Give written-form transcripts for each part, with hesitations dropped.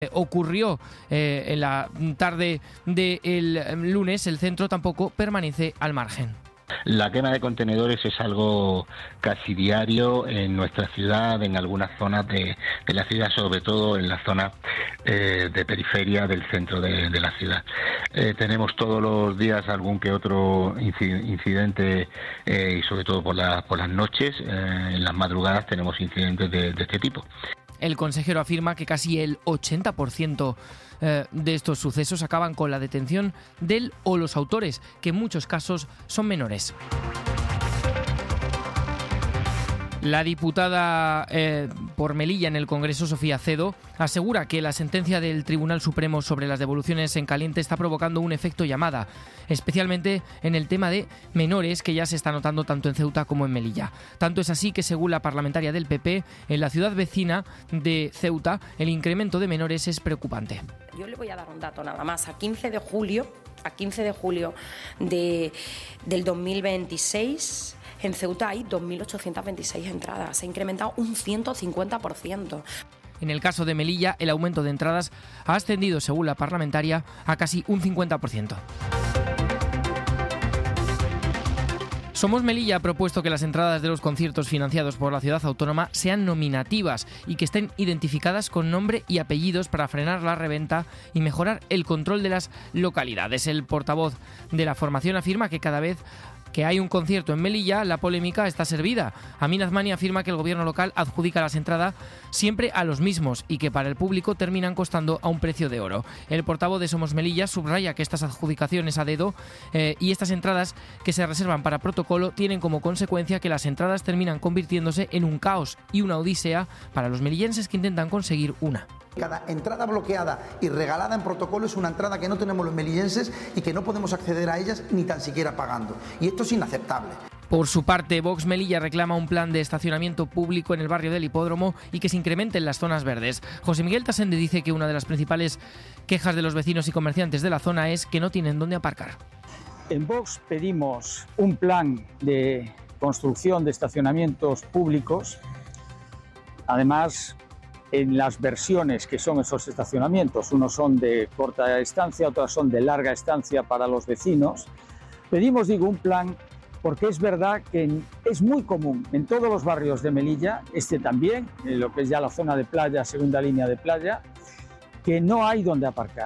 ocurrió en la tarde del lunes, el centro tampoco permanece al margen. La quema de contenedores es algo casi diario en nuestra ciudad, en algunas zonas de la ciudad, sobre todo en la zona de periferia del centro de la ciudad. Tenemos todos los días algún que otro incidente y sobre todo por las noches, en las madrugadas tenemos incidentes de este tipo. El consejero afirma que casi el 80% de estos sucesos acaban con la detención del o los autores, que en muchos casos son menores. La diputada por Melilla en el Congreso, Sofía Cedo, asegura que la sentencia del Tribunal Supremo sobre las devoluciones en caliente está provocando un efecto llamada, especialmente en el tema de menores, que ya se está notando tanto en Ceuta como en Melilla. Tanto es así que, según la parlamentaria del PP, en la ciudad vecina de Ceuta, el incremento de menores es preocupante. Yo le voy a dar un dato nada más. A 15 de julio del 2026... en Ceuta hay 2.826 entradas, se ha incrementado un 150%. En el caso de Melilla, el aumento de entradas ha ascendido, según la parlamentaria, a casi un 50%. Somos Melilla ha propuesto que las entradas de los conciertos financiados por la ciudad autónoma sean nominativas y que estén identificadas con nombre y apellidos para frenar la reventa y mejorar el control de las localidades. El portavoz de la formación afirma que cada vez que hay un concierto en Melilla, la polémica está servida. Amin Azmani afirma que el gobierno local adjudica las entradas siempre a los mismos y que para el público terminan costando a un precio de oro. El portavoz de Somos Melilla subraya que estas adjudicaciones a dedo y estas entradas que se reservan para protocolo tienen como consecuencia que las entradas terminan convirtiéndose en un caos y una odisea para los melillenses que intentan conseguir una. Cada entrada bloqueada y regalada en protocolo es una entrada que no tenemos los melillenses y que no podemos acceder a ellas ni tan siquiera pagando. Y esto es inaceptable. Por su parte, Vox Melilla reclama un plan de estacionamiento público en el barrio del Hipódromo y que se incrementen las zonas verdes. José Miguel Tasende dice que una de las principales quejas de los vecinos y comerciantes de la zona es que no tienen dónde aparcar. En Vox pedimos un plan de construcción de estacionamientos públicos, además en las versiones que son esos estacionamientos. Unos son de corta estancia, otros son de larga estancia para los vecinos. Pedimos, un plan, porque es verdad que es muy común en todos los barrios de Melilla, también, en lo que es ya la zona de playa, segunda línea de playa, que no hay donde aparcar.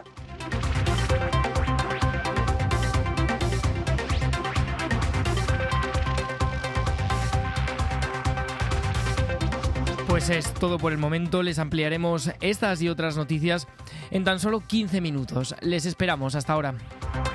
Pues es todo por el momento. Les ampliaremos estas y otras noticias en tan solo 15 minutos. Les esperamos. Hasta ahora.